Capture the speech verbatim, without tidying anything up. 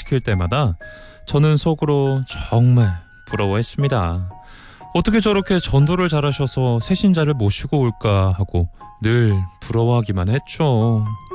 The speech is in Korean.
시킬 때마다 저는 속으로 정말 부러워했습니다. 어떻게 저렇게 전도를 잘하셔서 새신자를 모시고 올까 하고 늘 부러워하기만 했죠.